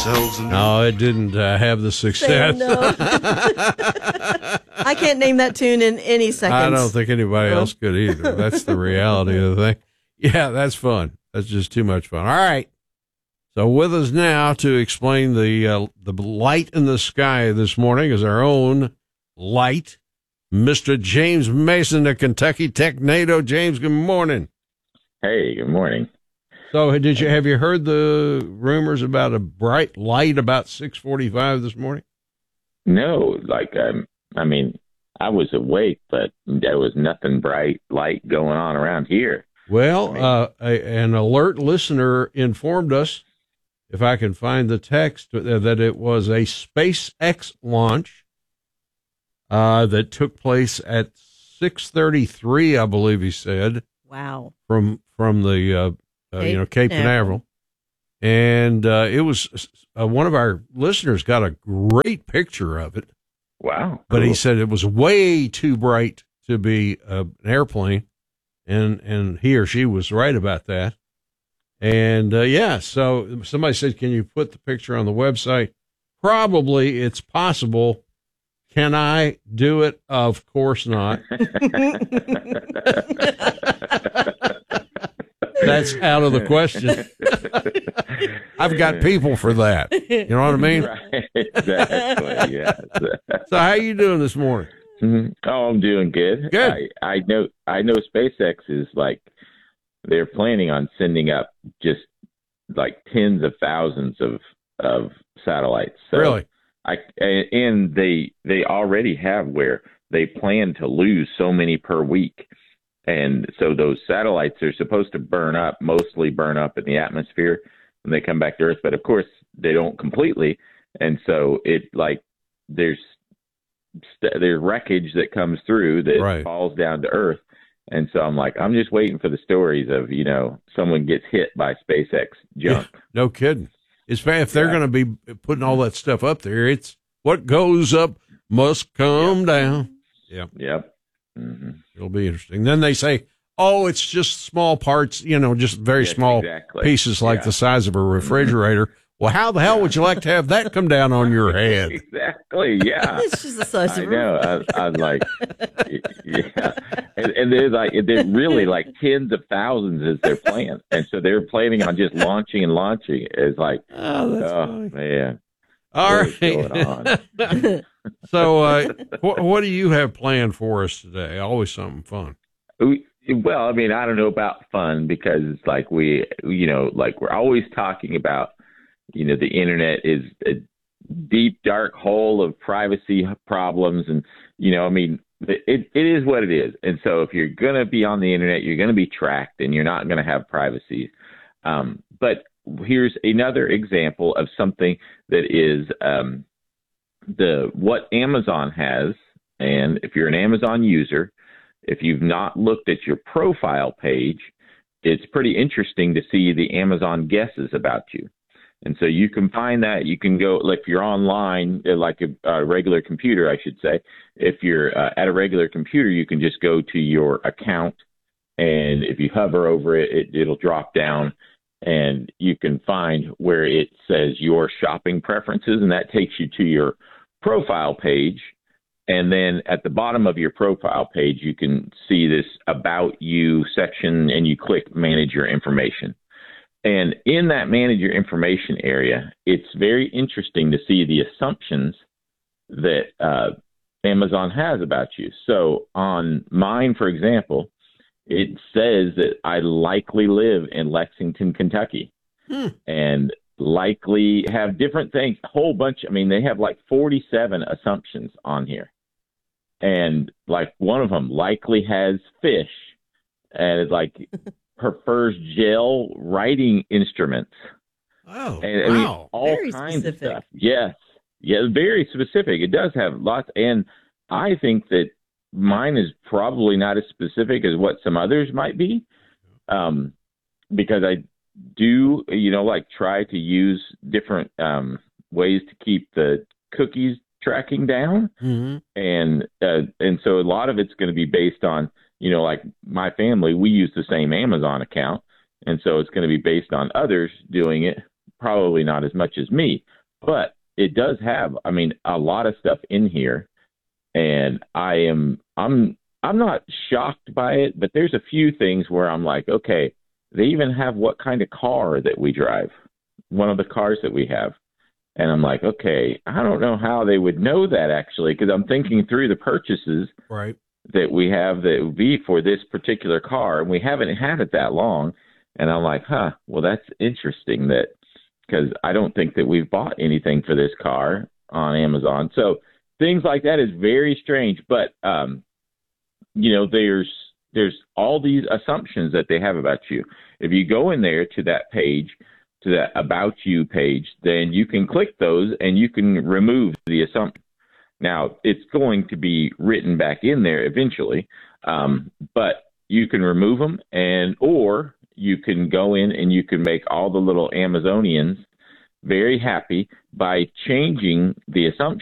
No, it didn't have the success. No. I can't name that tune in any seconds. I don't think anybody else could either. That's the reality of the thing. Yeah, that's fun. That's just too much fun. All right. So with us now to explain the light in the sky this morning is our own light, Mr. James Mason of Kentucky Technado. James, good morning. Hey, good morning. So have you heard the rumors about a bright light about 6:45 this morning? No, I was awake, but there was nothing bright light going on around here. Well, an alert listener informed us, if I can find the text, that it was a SpaceX launch that took place at 6:33, I believe he said. Wow. From the Cape Canaveral, and it was one of our listeners got a great picture of it. Wow! But he said it was way too bright to be an airplane, and he or she was right about that. And so somebody said, "Can you put the picture on the website?" Probably, it's possible. Can I do it? Of course not. That's out of the question. I've got people for that. You know what I mean? Right, exactly. Yes. So how you doing this morning? Mm-hmm. Oh, I'm doing good. Good. I know SpaceX is they're planning on sending up just tens of thousands of satellites. So really? And they already have where they plan to lose so many per week. And so those satellites are supposed to mostly burn up in the atmosphere when they come back to Earth. But of course, they don't completely. And so there's wreckage that comes through that falls down to Earth. And so I'm just waiting for the stories of, someone gets hit by SpaceX junk. Yeah, no kidding. If they're going to be putting all that stuff up there, it's what goes up must come down. Yeah. Yep. Mm-hmm. It'll be interesting. Then they say, oh, it's just small parts, just very small pieces like the size of a refrigerator. Well, how the hell would you like to have that come down on your head? Exactly, yeah. It's just the size of a refrigerator. I was like, yeah. And there's really tens of thousands is their plan. And so they're planning on just launching and launching. It's that's funny. Man. All right. So, what do you have planned for us today? Always something fun. Well, I don't know about fun because it's we're always talking about, the internet is a deep, dark hole of privacy problems. And, it is what it is. And so if you're going to be on the internet, you're going to be tracked and you're not going to have privacy. But here's another example of something that is what Amazon has. And if you're an Amazon user, if you've not looked at your profile page, it's pretty interesting to see the Amazon guesses about you. And so you can find that. You can go, if you're online, like a regular computer, I should say, if you're at a regular computer, you can just go to your account. And if you hover over it, it'll drop down and you can find where it says your shopping preferences. And that takes you to your profile page. And then at the bottom of your profile page, you can see this About You section and you click Manage Your Information. And in that Manage Your Information area, it's very interesting to see the assumptions that Amazon has about you. So on mine, for example, it says that I likely live in Lexington, Kentucky, and likely have different things, a whole bunch. They have 47 assumptions on here. And one of them likely has fish and it's prefers gel writing instruments. Oh, and, wow. All very kinds specific. of stuff. Yes. Yeah, very specific. It does have lots. And I think that mine is probably not as specific as what some others might be, because I do, try to use different ways to keep the cookies tracking down. Mm-hmm. And so a lot of it's going to be based on, my family, we use the same Amazon account. And so it's going to be based on others doing it. probably not as much as me, but it does have, I mean, a lot of stuff in here, and I'm not shocked by it, but there's a few things where I'm like, okay, they even have what kind of car that we drive, one of the cars that we have. And I'm like, okay, I don't know how they would know that actually, because I'm thinking through the purchases Right. that we have that would be for this particular car, and we haven't had it that long. And I'm like, well, that's interesting that, because I don't think that we've bought anything for this car on Amazon. So things like that is very strange. But, there's all these assumptions that they have about you. If you go in there to that page, to that About You page, then you can click those and you can remove the assumption. Now, it's going to be written back in there eventually, but you can remove them, or you can go in and you can make all the little Amazonians very happy by changing the assumption